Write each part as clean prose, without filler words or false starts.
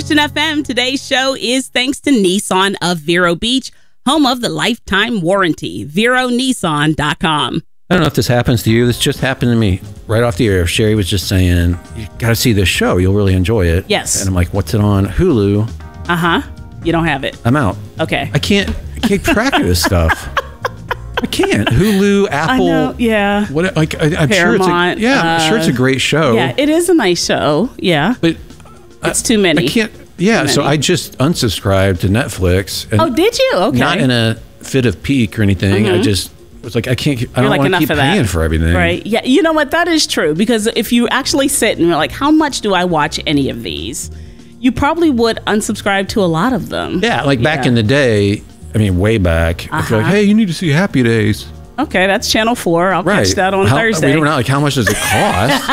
Christian FM. Today's show is thanks to Nissan of Vero Beach, home of the lifetime warranty. VeroNissan.com. I don't know if this happens to you. This just happened to me right off the air. Sherry was just saying, you got to see this show. You'll really enjoy it. Yes. And I'm like, what's it on? Hulu. You don't have it. I'm out. Okay. I can't keep track of this stuff. I can't. Hulu, Apple. I know, yeah. What? Like, I'm Paramount, sure I'm sure it's a great show. Yeah, it is a nice show. Yeah. But it's too many. I can't. Yeah. So I just unsubscribed to Netflix. And did you? Okay. Not in a fit of pique or anything. I just was like, I can't. I don't want to keep paying for everything. Right. Yeah. You know what? That is true, because if you actually sit and you're like, how much do I watch any of these? You probably would unsubscribe to a lot of them. Yeah. Like back in the day. I mean, way back. If you're like, hey, you need to see Happy Days. Okay, that's Channel 4. I'll catch that on Thursday. We don't know, like, how much does it cost?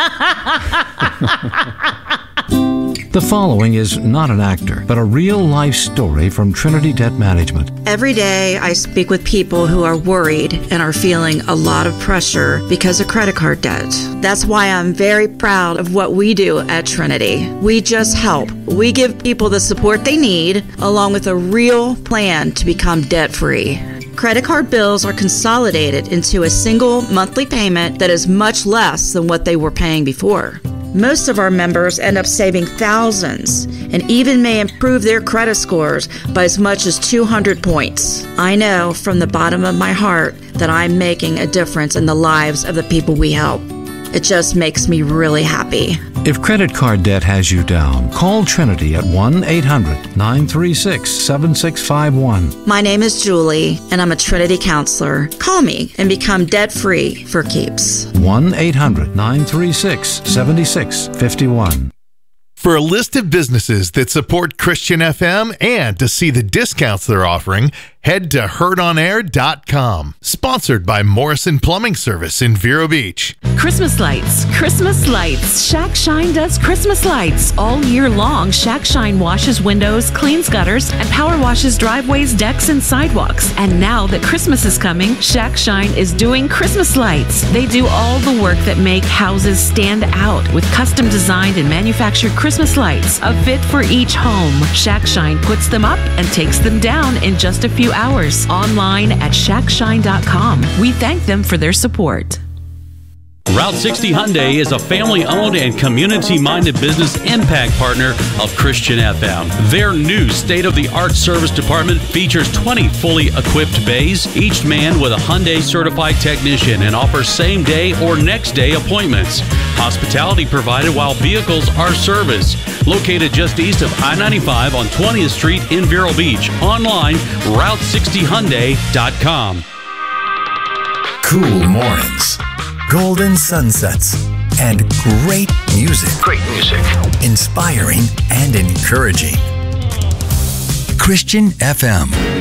The following is not an actor, but a real-life story from Trinity Debt Management. Every day, I speak with people who are worried and are feeling a lot of pressure because of credit card debt. That's why I'm very proud of what we do at Trinity. We just help. We give people the support they need, along with a real plan to become debt-free. Credit card bills are consolidated into a single monthly payment that is much less than what they were paying before. Most of our members end up saving thousands and even may improve their credit scores by as much as 200 points. I know from the bottom of my heart that I'm making a difference in the lives of the people we help. It just makes me really happy. If credit card debt has you down, call Trinity at 1-800-936-7651. My name is Julie, and I'm a Trinity counselor. Call me and become debt-free for keeps. 1-800-936-7651. For a list of businesses that support Christian FM and to see the discounts they're offering, head to heardonair.com. Sponsored by Morrison Plumbing Service in Vero Beach. Christmas lights, Christmas lights. Shack Shine does Christmas lights. All year long, Shack Shine washes windows, cleans gutters, and power washes driveways, decks, and sidewalks. And now that Christmas is coming, Shack Shine is doing Christmas lights. They do all the work that make houses stand out with custom designed and manufactured Christmas lights, a fit for each home. Shack Shine puts them up and takes them down in just a few hours. Online at shackshine.com. We thank them for their support. Route 60 Hyundai is a family-owned and community-minded business impact partner of Christian FM. Their new state-of-the-art service department features 20 fully equipped bays, each manned with a Hyundai-certified technician, and offers same-day or next-day appointments. Hospitality provided while vehicles are serviced. Located just east of I-95 on 20th Street in Vero Beach. Online, Route60Hyundai.com. Cool mornings, golden sunsets, and great music. Inspiring and encouraging. Christian FM.